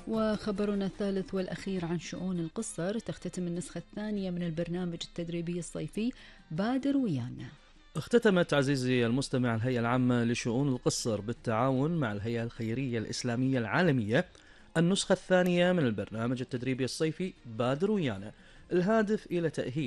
وخبرنا الثالث والأخير عن شؤون القصر: تختتم النسخة الثانية من البرنامج التدريبي الصيفي بادر ويانا. اختتمت عزيزي المستمع الهيئة العامة لشؤون القصر بالتعاون مع الهيئة الخيرية الإسلامية العالمية النسخة الثانية من البرنامج التدريبي الصيفي بادر ويانا، الهادف إلى تأهيل